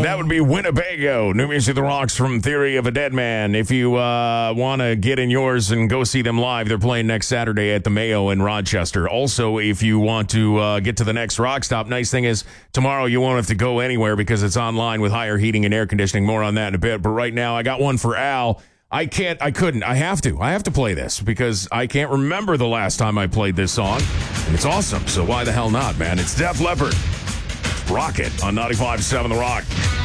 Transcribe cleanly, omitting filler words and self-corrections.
That would be Winnebago. New Music The Rocks from Theory of a Dead Man. If you want to get in yours and go see them live, they're playing next Saturday at the Mayo in Rochester. Also, if you want to get to the next rock stop, nice thing is tomorrow you won't have to go anywhere because it's online with higher heating and air conditioning. More on that in a bit. But right now, I got one for Al. I have to play this because I can't remember the last time I played this song. And it's awesome, so why the hell not, man? It's Def Leppard. Rocket on 95.7 The Rock.